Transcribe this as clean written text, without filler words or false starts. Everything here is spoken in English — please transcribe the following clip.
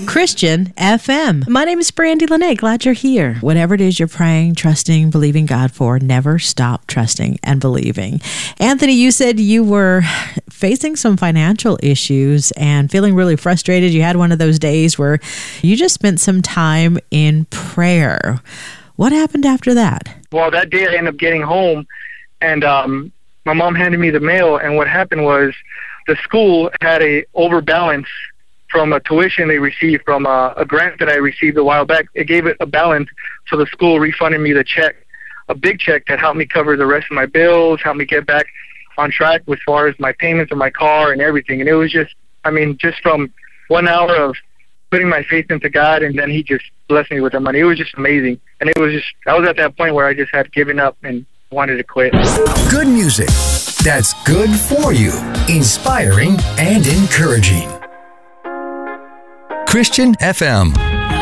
Christian FM. My name is Brandy Lene. Glad you're here. Whatever it is you're praying, trusting, believing God for, never stop trusting and believing. Anthony, you said you were facing some financial issues and feeling really frustrated. You had one of those days where you just spent some time in prayer. What happened after that? Well, that day I ended up getting home, and my mom handed me the mail, and what happened was the school had a overbalance from a tuition they received from a grant that I received a while back. It gave it a balance, so the school refunded me the check, a big check that helped me cover the rest of my bills, helped me get back on track as far as my payments of my car and everything. And it was just, just from 1 hour of putting my faith into God, and then he just blessed me with the money. It was just amazing. And it was just, I was at that point where I just had given up and wanted to quit. Good music that's good for you, inspiring and encouraging. Christian FM.